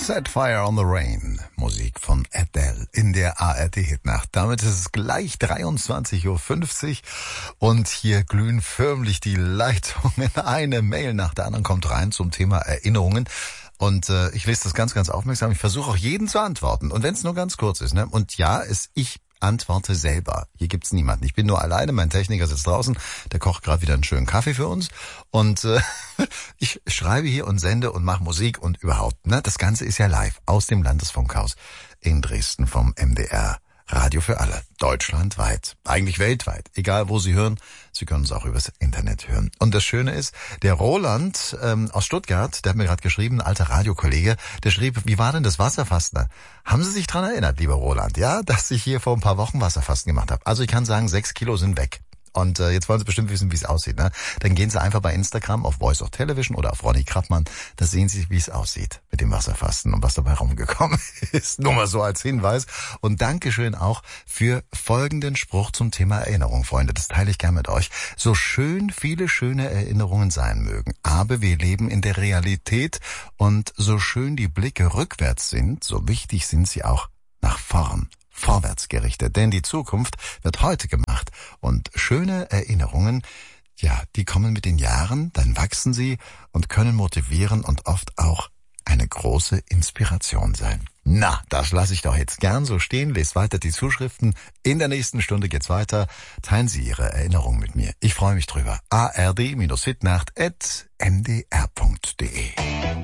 Set Fire on the Rain. Musik von Adele in der ARD-Hitnacht. Damit ist es gleich 23.50 Uhr und hier glühen förmlich die Leitungen. Eine Mail nach der anderen kommt rein zum Thema Erinnerungen. Und ich lese das ganz, ganz aufmerksam. Ich versuche auch jeden zu antworten. Und wenn es nur ganz kurz ist, ne? Und ja, ich antworte selber. Hier gibt's niemanden. Ich bin nur alleine. Mein Techniker sitzt draußen. Der kocht gerade wieder einen schönen Kaffee für uns. Und ich schreibe hier und sende und mache Musik und überhaupt. Ne? Das Ganze ist ja live aus dem Landesfunkhaus in Dresden vom MDR. Radio für alle. Deutschlandweit. Eigentlich weltweit. Egal wo Sie hören. Sie können es auch übers Internet hören. Und das Schöne ist, der Roland aus Stuttgart, der hat mir gerade geschrieben, ein alter Radiokollege, der schrieb, wie war denn das Wasserfasten? Haben Sie sich dran erinnert, lieber Roland, ja, dass ich hier vor ein paar Wochen Wasserfasten gemacht habe? Also ich kann sagen, 6 Kilo sind weg. Und jetzt wollen Sie bestimmt wissen, wie es aussieht. Ne? Dann gehen Sie einfach bei Instagram auf Voice of Television oder auf Ronny Krappmann. Da sehen Sie, wie es aussieht mit dem Wasserfasten und was dabei rumgekommen ist. Nur mal so als Hinweis. Und Dankeschön auch für folgenden Spruch zum Thema Erinnerung, Freunde. Das teile ich gern mit euch. So schön viele schöne Erinnerungen sein mögen, aber wir leben in der Realität. Und so schön die Blicke rückwärts sind, so wichtig sind sie auch nach vorn. Vorwärts gerichtet, denn die Zukunft wird heute gemacht und schöne Erinnerungen, ja, die kommen mit den Jahren, dann wachsen sie und können motivieren und oft auch eine große Inspiration sein. Na, das lasse ich doch jetzt gern so stehen, lest weiter die Zuschriften. In der nächsten Stunde geht's weiter. Teilen Sie Ihre Erinnerungen mit mir. Ich freue mich drüber. ard-hitnacht@mdr.de